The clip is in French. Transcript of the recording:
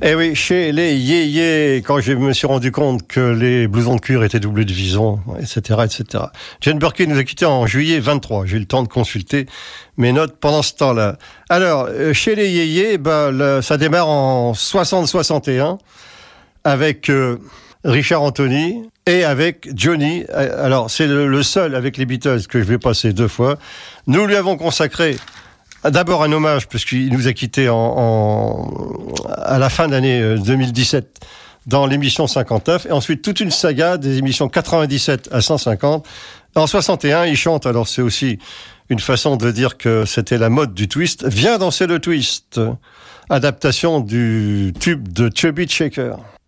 Eh oui, chez les yéyés, quand je me suis rendu compte que les blousons de cuir étaient doublés de vison, etc., etc. Jane Birkin nous a quittés en juillet 23. J'ai eu le temps de consulter mes notes pendant ce temps-là. Alors, chez les yéyés, ça démarre en 60-61 avec Richard Anthony et avec Johnny. Alors, c'est le seul avec les Beatles que je vais passer 2 fois. Nous lui avons consacré d'abord un hommage, puisqu'il nous a quittés à la fin de l'année 2017 dans l'émission 59, et ensuite toute une saga des émissions 97 à 150. En 61, il chante, alors c'est aussi une façon de dire que c'était la mode du twist. Viens danser le twist, adaptation du tube de Chubby Checker.